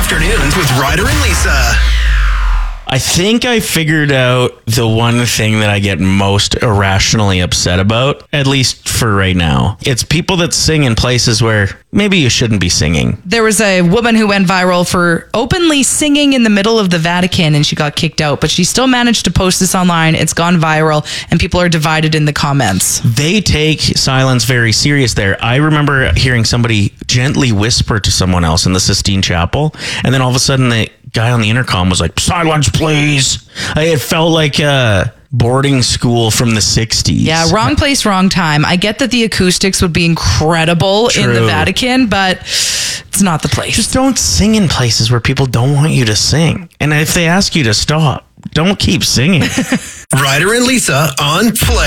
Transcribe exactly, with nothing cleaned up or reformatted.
Afternoons with Ryder and Lisa. I think I figured out the one thing that I get most irrationally upset about, at least for right now. It's people that sing in places where maybe you shouldn't be singing. There was a woman who went viral for openly singing in the middle of the Vatican and she got kicked out, but she still managed to post this online. It's gone viral and people are divided in the comments. They take silence very serious there. I remember hearing somebody gently whisper to someone else in the Sistine Chapel, and then all of a sudden the guy on the intercom was like, silence, please. It felt like a boarding school from the sixties. Yeah, wrong place, wrong time. I get that the acoustics would be incredible True. in the Vatican, but it's not the place. Just don't sing in places where people don't want you to sing. And if they ask you to stop, don't keep singing. Ryder and Lisa on Play.